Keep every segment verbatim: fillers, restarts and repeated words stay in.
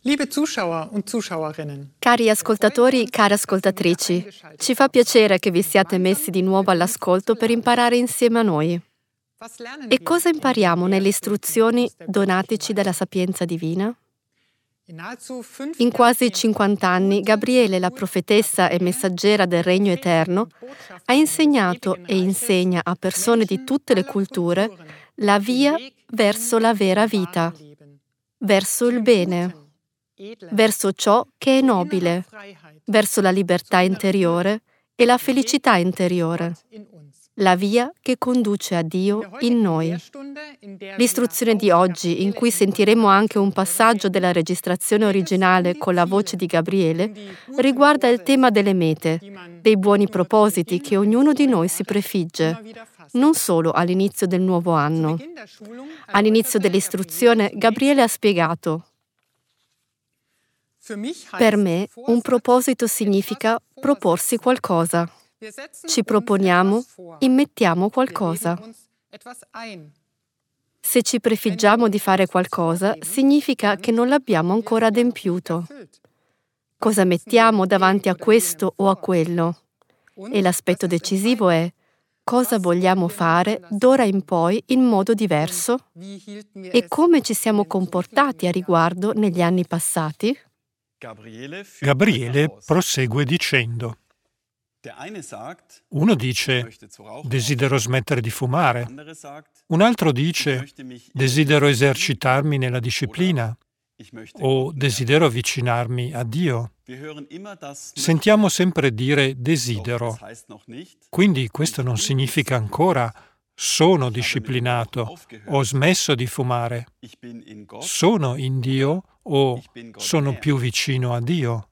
Liebe Zuschauer und Zuschauerinnen. Cari ascoltatori, care ascoltatrici, ci fa piacere che vi siate messi di nuovo all'ascolto per imparare insieme a noi. E cosa impariamo nelle istruzioni donateci dalla sapienza divina? In quasi cinquanta anni, Gabriele, la profetessa e messaggera del Regno Eterno, ha insegnato e insegna a persone di tutte le culture la via verso la vera vita, verso il bene, verso ciò che è nobile, verso la libertà interiore e la felicità interiore, la via che conduce a Dio in noi. L'istruzione di oggi, in cui sentiremo anche un passaggio della registrazione originale con la voce di Gabriele, riguarda il tema delle mete, dei buoni propositi che ognuno di noi si prefigge, non solo all'inizio del nuovo anno. All'inizio dell'istruzione, Gabriele ha spiegato: per me, un proposito significa proporsi qualcosa. Ci proponiamo, immettiamo qualcosa. Se ci prefiggiamo di fare qualcosa, significa che non l'abbiamo ancora adempiuto. Cosa mettiamo davanti a questo o a quello? E l'aspetto decisivo è: cosa vogliamo fare d'ora in poi in modo diverso? E come ci siamo comportati a riguardo negli anni passati? Gabriele prosegue dicendo: uno dice desidero smettere di fumare, un altro dice desidero esercitarmi nella disciplina o desidero avvicinarmi a Dio. Sentiamo sempre dire desidero, quindi questo non significa ancora sono disciplinato, ho smesso di fumare, sono in Dio o sono più vicino a Dio.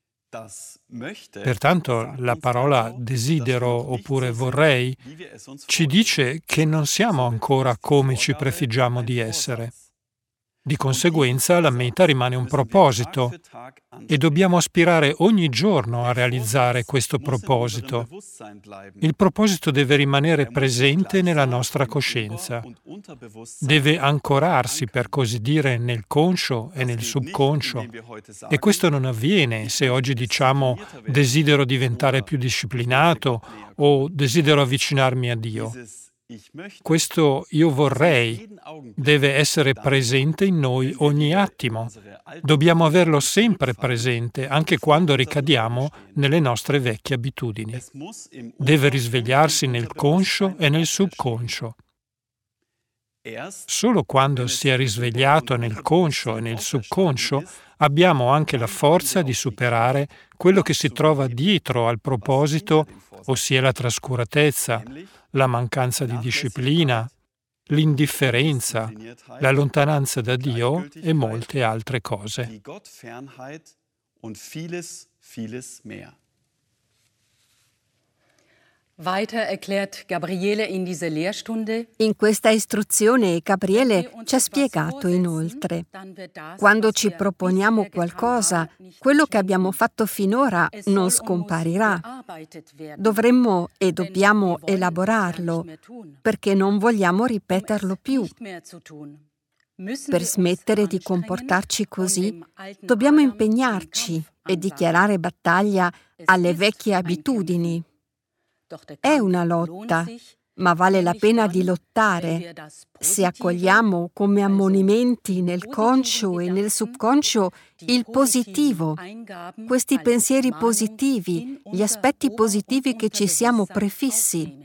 Pertanto la parola desidero oppure vorrei ci dice che non siamo ancora come ci prefiggiamo di essere. Di conseguenza la meta rimane un proposito e dobbiamo aspirare ogni giorno a realizzare questo proposito. Il proposito deve rimanere presente nella nostra coscienza. Deve ancorarsi, per così dire, nel conscio e nel subconscio. E questo non avviene se oggi diciamo desidero diventare più disciplinato o desidero avvicinarmi a Dio. Questo io vorrei deve essere presente in noi ogni attimo. Dobbiamo averlo sempre presente, anche quando ricadiamo nelle nostre vecchie abitudini. Deve risvegliarsi nel conscio e nel subconscio. Solo quando si è risvegliato nel conscio e nel subconscio abbiamo anche la forza di superare quello che si trova dietro al proposito, ossia la trascuratezza, la mancanza di disciplina, l'indifferenza, la lontananza da Dio e molte altre cose. In questa istruzione Gabriele ci ha spiegato inoltre: quando ci proponiamo qualcosa, quello che abbiamo fatto finora non scomparirà. Dovremmo e dobbiamo elaborarlo, perché non vogliamo ripeterlo più. Per smettere di comportarci così, dobbiamo impegnarci e dichiarare battaglia alle vecchie abitudini. È una lotta, ma vale la pena di lottare se accogliamo come ammonimenti nel conscio e nel subconscio il positivo, questi pensieri positivi, gli aspetti positivi che ci siamo prefissi.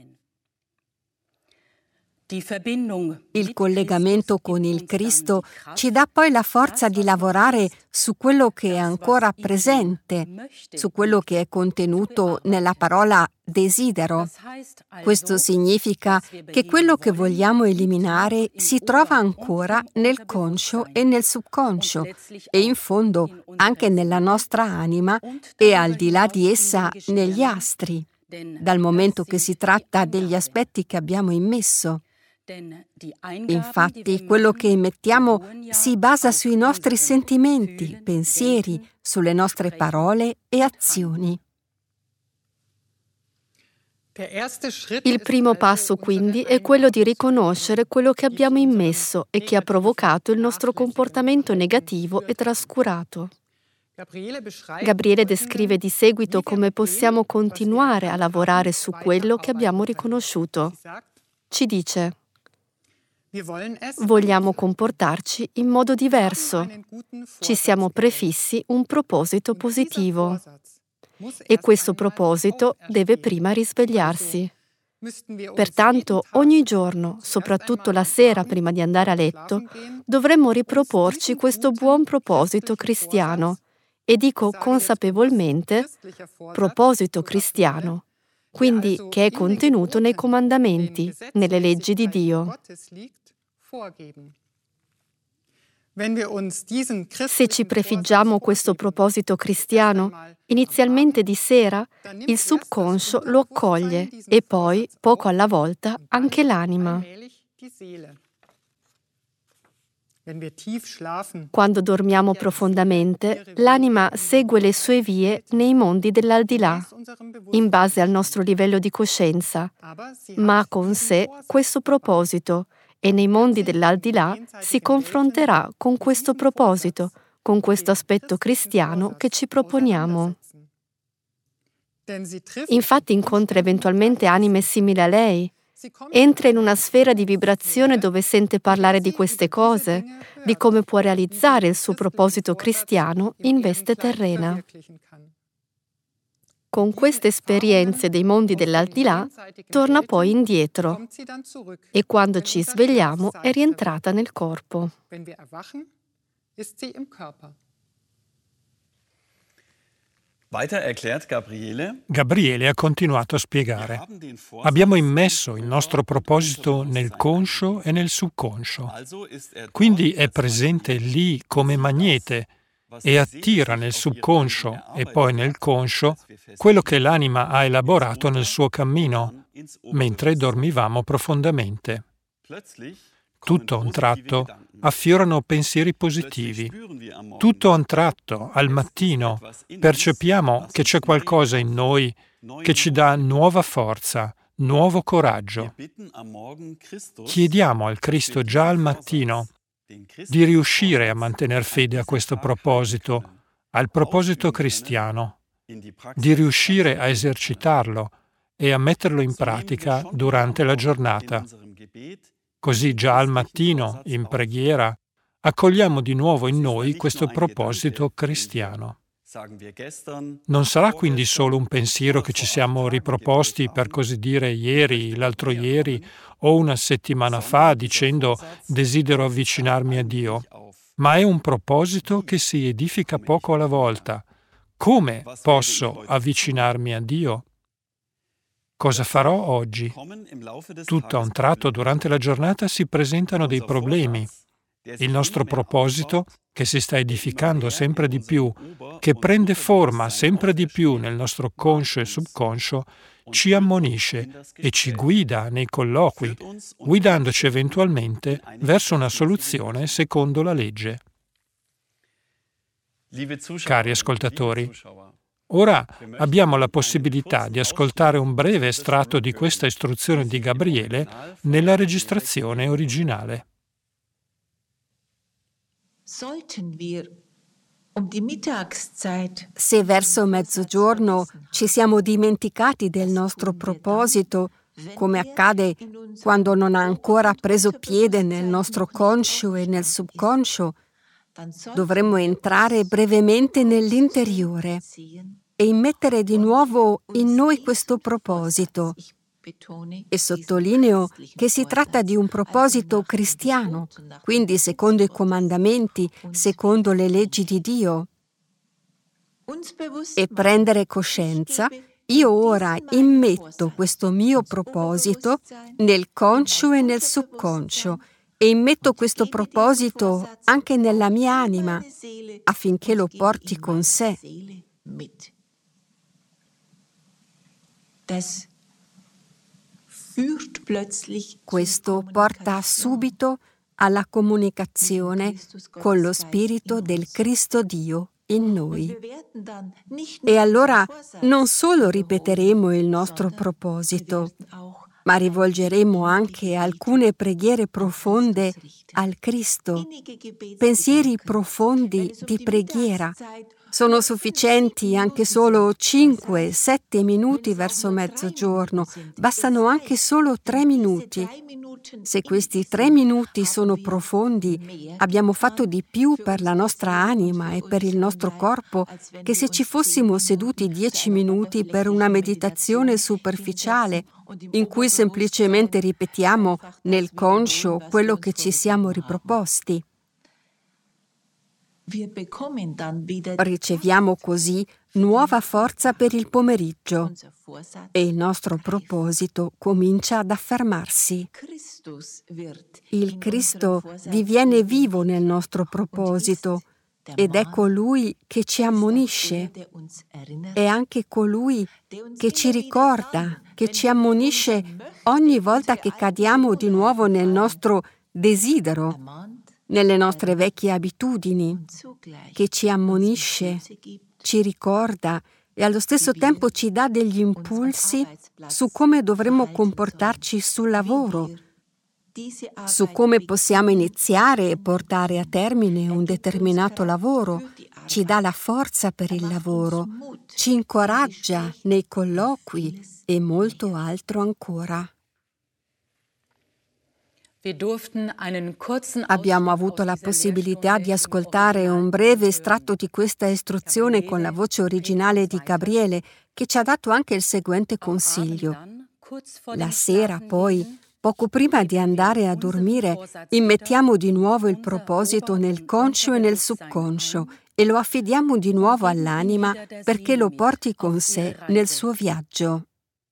Il collegamento con il Cristo ci dà poi la forza di lavorare su quello che è ancora presente, su quello che è contenuto nella parola desidero. Questo significa che quello che vogliamo eliminare si trova ancora nel conscio e nel subconscio e in fondo anche nella nostra anima e al di là di essa negli astri, dal momento che si tratta degli aspetti che abbiamo immesso. Infatti, quello che emettiamo si basa sui nostri sentimenti, pensieri, sulle nostre parole e azioni. Il primo passo quindi è quello di riconoscere quello che abbiamo immesso e che ha provocato il nostro comportamento negativo e trascurato. Gabriele descrive di seguito come possiamo continuare a lavorare su quello che abbiamo riconosciuto. Ci dice: vogliamo comportarci in modo diverso. Ci siamo prefissi un proposito positivo. E questo proposito deve prima risvegliarsi. Pertanto, ogni giorno, soprattutto la sera prima di andare a letto, dovremmo riproporci questo buon proposito cristiano. E dico consapevolmente proposito cristiano, quindi che è contenuto nei comandamenti, nelle leggi di Dio. Se ci prefiggiamo questo proposito cristiano, inizialmente di sera, il subconscio lo accoglie e poi, poco alla volta, anche l'anima. Quando dormiamo profondamente, l'anima segue le sue vie nei mondi dell'aldilà, in base al nostro livello di coscienza, ma ha con sé questo proposito e nei mondi dell'aldilà si confronterà con questo proposito, con questo aspetto cristiano che ci proponiamo. Infatti incontra eventualmente anime simili a lei, entra in una sfera di vibrazione dove sente parlare di queste cose, di come può realizzare il suo proposito cristiano in veste terrena. Con queste esperienze dei mondi dell'aldilà, torna poi indietro e quando ci svegliamo è rientrata nel corpo. Gabriele ha continuato a spiegare: abbiamo immesso il nostro proposito nel conscio e nel subconscio, quindi è presente lì come magnete e attira nel subconscio e poi nel conscio quello che l'anima ha elaborato nel suo cammino, mentre dormivamo profondamente. Tutto a un tratto affiorano pensieri positivi. Tutto a un tratto, al mattino, percepiamo che c'è qualcosa in noi che ci dà nuova forza, nuovo coraggio. Chiediamo al Cristo già al mattino di riuscire a mantener fede a questo proposito, al proposito cristiano, di riuscire a esercitarlo e a metterlo in pratica durante la giornata. Così già al mattino, in preghiera, accogliamo di nuovo in noi questo proposito cristiano. Non sarà quindi solo un pensiero che ci siamo riproposti, per così dire, ieri, l'altro ieri o una settimana fa dicendo desidero avvicinarmi a Dio, ma è un proposito che si edifica poco alla volta. Come posso avvicinarmi a Dio? Cosa farò oggi? Tutto a un tratto durante la giornata si presentano dei problemi. Il nostro proposito, che si sta edificando sempre di più, che prende forma sempre di più nel nostro conscio e subconscio, ci ammonisce e ci guida nei colloqui, guidandoci eventualmente verso una soluzione secondo la legge. Cari ascoltatori, ora abbiamo la possibilità di ascoltare un breve estratto di questa istruzione di Gabriele nella registrazione originale. Se verso mezzogiorno ci siamo dimenticati del nostro proposito, come accade quando non ha ancora preso piede nel nostro conscio e nel subconscio, dovremmo entrare brevemente nell'interiore e immettere di nuovo in noi questo proposito. E sottolineo che si tratta di un proposito cristiano, quindi secondo i comandamenti, secondo le leggi di Dio. E prendere coscienza, io ora immetto questo mio proposito nel conscio e nel subconscio e immetto questo proposito anche nella mia anima, affinché lo porti con sé. Questo porta subito alla comunicazione con lo Spirito del Cristo Dio in noi. E allora non solo ripeteremo il nostro proposito, ma rivolgeremo anche alcune preghiere profonde al Cristo, pensieri profondi di preghiera. Sono sufficienti anche solo cinque sette minuti verso mezzogiorno, bastano anche solo tre minuti. Se questi tre minuti sono profondi, abbiamo fatto di più per la nostra anima e per il nostro corpo che se ci fossimo seduti dieci minuti per una meditazione superficiale, in cui semplicemente ripetiamo nel conscio quello che ci siamo riproposti. Riceviamo così nuova forza per il pomeriggio e il nostro proposito comincia ad affermarsi. Il Cristo diviene vivo nel nostro proposito ed è colui che ci ammonisce. È anche colui che ci ricorda, che ci ammonisce ogni volta che cadiamo di nuovo nel nostro desidero, nelle nostre vecchie abitudini, che ci ammonisce, ci ricorda e allo stesso tempo ci dà degli impulsi su come dovremmo comportarci sul lavoro, su come possiamo iniziare e portare a termine un determinato lavoro, ci dà la forza per il lavoro, ci incoraggia nei colloqui e molto altro ancora. Abbiamo avuto la possibilità di ascoltare un breve estratto di questa istruzione con la voce originale di Gabriele, che ci ha dato anche il seguente consiglio. La sera, poi, poco prima di andare a dormire, immettiamo di nuovo il proposito nel conscio e nel subconscio e lo affidiamo di nuovo all'anima perché lo porti con sé nel suo viaggio.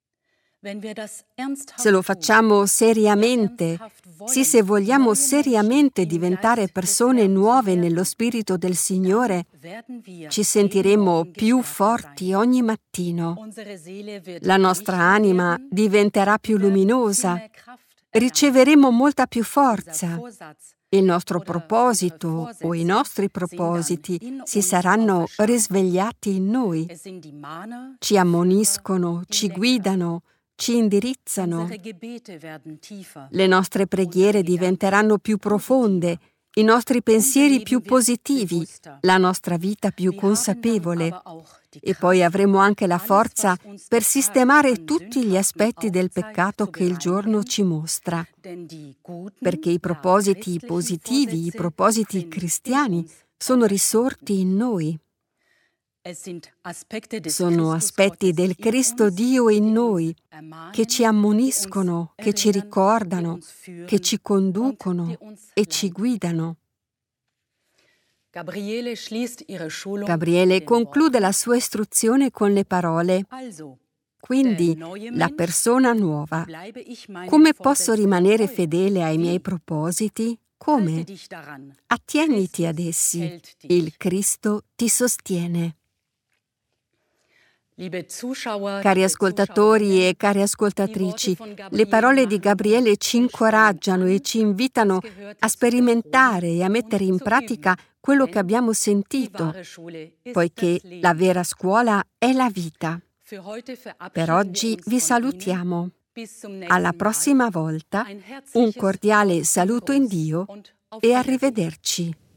Se lo facciamo seriamente, sì, se vogliamo seriamente diventare persone nuove nello Spirito del Signore, ci sentiremo più forti ogni mattino. La nostra anima diventerà più luminosa, riceveremo molta più forza. Il nostro proposito o i nostri propositi si saranno risvegliati in noi. Ci ammoniscono, ci guidano, ci indirizzano. Le nostre preghiere diventeranno più profonde, i nostri pensieri più positivi, la nostra vita più consapevole. E poi avremo anche la forza per sistemare tutti gli aspetti del peccato che il giorno ci mostra. Perché i propositi positivi, i propositi cristiani, sono risorti in noi. Sono aspetti del Cristo Dio in noi, che ci ammoniscono, che ci ricordano, che ci conducono e ci guidano. Gabriele conclude la sua istruzione con le parole: quindi, la persona nuova, come posso rimanere fedele ai miei propositi? Come? Attieniti ad essi, il Cristo ti sostiene. Cari ascoltatori e cari ascoltatrici, le parole di Gabriele ci incoraggiano e ci invitano a sperimentare e a mettere in pratica quello che abbiamo sentito, poiché la vera scuola è la vita. Per oggi vi salutiamo. Alla prossima volta, un cordiale saluto in Dio e arrivederci.